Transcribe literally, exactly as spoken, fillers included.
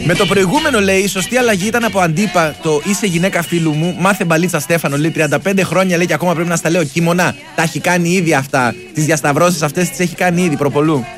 Με το προηγούμενο λέει, η σωστή αλλαγή ήταν από αντίπα το είσαι γυναίκα φίλου μου, μάθε μπαλίτσα Στέφανο. Λέει τριάντα πέντε χρόνια λέει και ακόμα πρέπει να στα λέω. Κίμωνα, τα έχει κάνει ήδη αυτά. Τις διασταυρώσεις αυτές τις έχει κάνει ήδη προπολού.